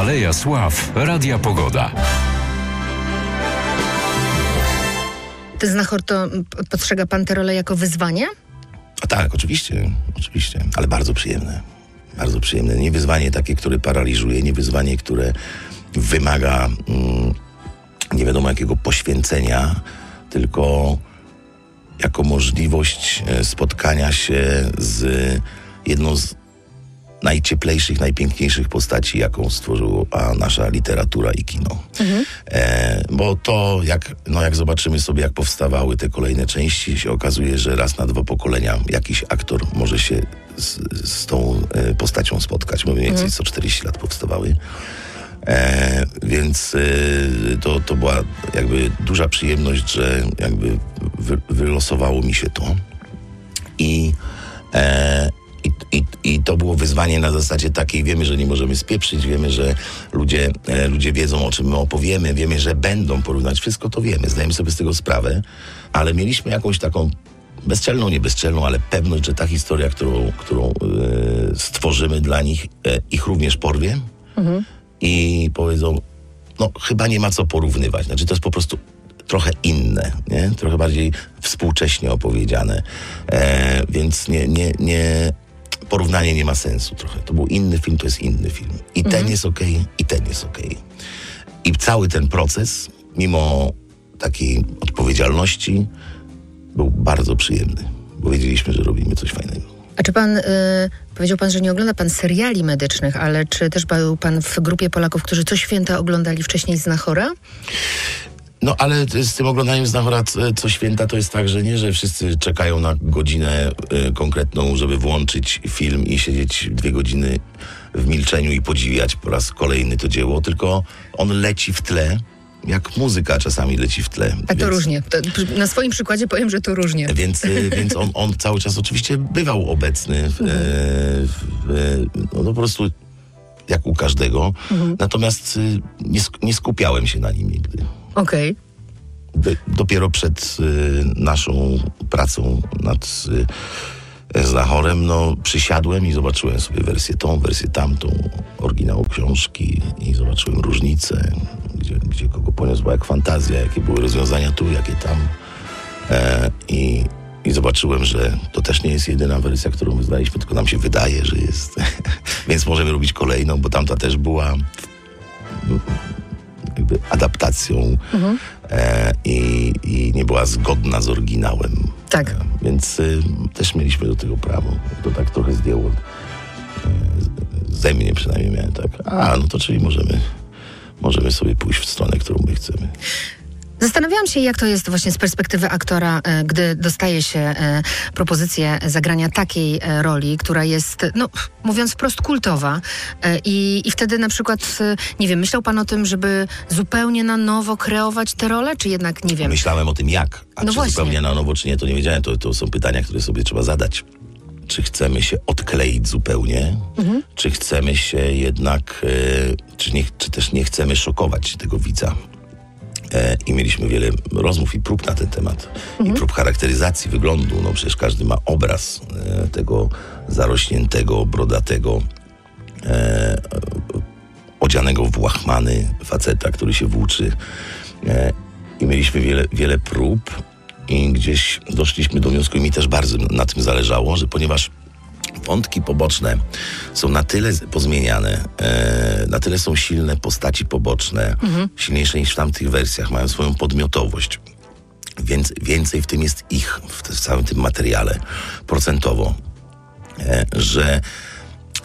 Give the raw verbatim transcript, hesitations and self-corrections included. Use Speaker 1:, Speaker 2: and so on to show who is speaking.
Speaker 1: Aleja Sław, Radia Pogoda.
Speaker 2: Ty, Znachor, to postrzega pan tę rolę jako wyzwanie?
Speaker 3: A tak, oczywiście, oczywiście, ale bardzo przyjemne. Bardzo przyjemne. Nie wyzwanie takie, które paraliżuje, nie wyzwanie, które wymaga mm, nie wiadomo jakiego poświęcenia, tylko jako możliwość spotkania się z jedną z najcieplejszych, najpiękniejszych postaci, jaką stworzyła nasza literatura i kino. Mhm. E, bo to, jak, no jak zobaczymy sobie, jak powstawały te kolejne części, się okazuje, że raz na dwa pokolenia jakiś aktor może się z, z tą e, postacią spotkać. Bo mniej więcej mhm. co czterdzieści lat powstawały. E, więc e, to, to była jakby duża przyjemność, że jakby wy, wylosowało mi się to. I e, I, i, I to było wyzwanie na zasadzie takiej, wiemy, że nie możemy spieprzyć, wiemy, że ludzie, e, ludzie wiedzą, o czym my opowiemy, wiemy, że będą porównać, wszystko to wiemy, zdajemy sobie z tego sprawę, ale mieliśmy jakąś taką bezczelną, nie bezczelną, ale pewność, że ta historia, którą, którą e, stworzymy dla nich, e, ich również porwie mhm. i powiedzą, no chyba nie ma co porównywać, znaczy to jest po prostu trochę inne, nie? Trochę bardziej współcześnie opowiedziane, e, więc nie, nie, nie porównanie nie ma sensu trochę. To był inny film, to jest inny film. I mhm. ten jest okej, okay, i ten jest okej. Okay. I cały ten proces, mimo takiej odpowiedzialności, był bardzo przyjemny, bo wiedzieliśmy, że robimy coś fajnego.
Speaker 2: A czy pan, y, powiedział pan, że nie ogląda pan seriali medycznych, ale czy też był pan w grupie Polaków, którzy co święta oglądali wcześniej Znachora?
Speaker 3: No ale z tym oglądaniem Znachora co święta to jest tak, że nie, że wszyscy czekają na godzinę y, konkretną, żeby włączyć film i siedzieć dwie godziny w milczeniu i podziwiać po raz kolejny to dzieło, tylko on leci w tle, jak muzyka czasami leci w tle.
Speaker 2: A to więc, różnie. To na swoim przykładzie powiem, że to różnie.
Speaker 3: Więc, y, więc on, on cały czas oczywiście bywał obecny, w, mhm. y, w, no, no po prostu jak u każdego. Mhm. Natomiast y, nie, nie skupiałem się na nim nigdy.
Speaker 2: Okej.
Speaker 3: Okay. Dopiero przed y, naszą pracą nad y, Znachorem, no przysiadłem i zobaczyłem sobie wersję tą, wersję tamtą, oryginał książki i zobaczyłem różnice, gdzie, gdzie kogo poniosła jak fantazja, jakie były rozwiązania tu, jakie tam. E, i, I zobaczyłem, że to też nie jest jedyna wersja, którą wyznaliśmy, tylko nam się wydaje, że jest. Więc możemy robić kolejną, bo tamta też była jakby adaptacją mhm. e, i, i nie była zgodna z oryginałem.
Speaker 2: Tak.
Speaker 3: E, więc y, też mieliśmy do tego prawo. To tak trochę zdjęło. E, ze mnie przynajmniej miałem tak. A, no to czyli możemy, możemy sobie pójść w stronę, którą my chcemy.
Speaker 2: Zastanawiałam się, jak to jest właśnie z perspektywy aktora, gdy dostaje się propozycję zagrania takiej roli, która jest, no mówiąc wprost, kultowa. I, i wtedy na przykład, nie wiem, myślał pan o tym, żeby zupełnie na nowo kreować tę rolę, czy jednak nie wiem?
Speaker 3: Myślałem o tym jak, a
Speaker 2: no
Speaker 3: czy
Speaker 2: właśnie.
Speaker 3: zupełnie na nowo, czy nie, to nie wiedziałem. To, to są pytania, które sobie trzeba zadać. Czy chcemy się odkleić zupełnie, mhm. czy chcemy się jednak, e, czy, nie, czy też nie chcemy szokować tego widza. E, I mieliśmy wiele rozmów i prób na ten temat. Mhm. I prób charakteryzacji wyglądu. No przecież każdy ma obraz e, tego zarośniętego, brodatego, e, odzianego w łachmany faceta, który się włóczy. E, I mieliśmy wiele, wiele prób i gdzieś doszliśmy do wniosku, i mi też bardzo na tym zależało, że ponieważ wątki poboczne są na tyle pozmieniane, e, na tyle są silne postaci poboczne, mhm. silniejsze niż w tamtych wersjach, mają swoją podmiotowość. Więc więcej w tym jest ich, w, w całym tym materiale procentowo, e, że